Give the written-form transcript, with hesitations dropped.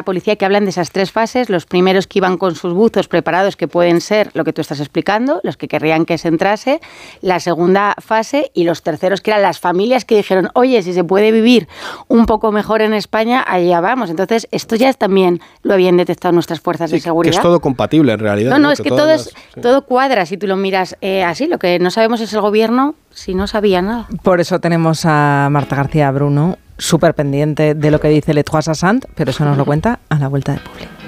policía que hablan de esas 3 fases. Los primeros que iban con sus buzos preparados, que pueden ser lo que tú estás explicando, los que querrían que se entrase, la segunda fase, y los terceros que eran las familias que dijeron, oye, si se puede vivir un poco mejor en España, allá vamos. Entonces, esto ya también lo habían detectado nuestras fuerzas de seguridad. Que es todo compatible en realidad. No, es que todo cuadra si tú lo miras así. Lo que no sabemos es el gobierno si no sabía nada. Por eso tenemos a Marta García Bruno, súper pendiente de lo que dice Les Trois Sassant, pero eso nos lo cuenta a la vuelta de Publi.